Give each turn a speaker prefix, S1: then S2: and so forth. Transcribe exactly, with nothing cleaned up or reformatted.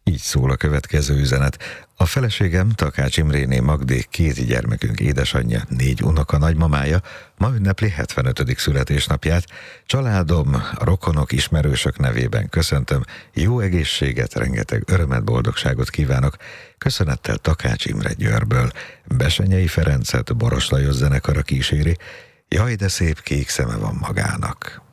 S1: Így szól a következő üzenet. A feleségem, Takács Imréné Magdi, két gyermekünk édesanyja, négy unoka nagymamája ma ünnepli hetvenötödik születésnapját. Családom, a rokonok, ismerősök nevében köszöntöm, jó egészséget, rengeteg örömet, boldogságot kívánok. Köszönettel Takács Imre Győrből. Besenyei Ferencet Boros Lajos zenekara kíséri. Jaj, de szép kék szeme van magának.